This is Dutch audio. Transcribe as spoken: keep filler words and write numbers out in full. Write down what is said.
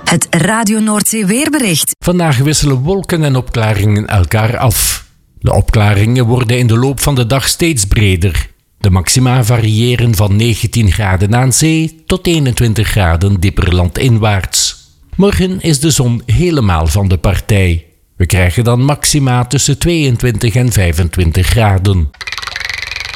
Het Radio Noordzee weerbericht. Vandaag wisselen wolken en opklaringen elkaar af. De opklaringen worden in de loop van de dag steeds breder. De maxima variëren van negentien graden aan zee tot eenentwintig graden dieper landinwaarts. Morgen is de zon helemaal van de partij. We krijgen dan maxima tussen tweeëntwintig en vijfentwintig graden.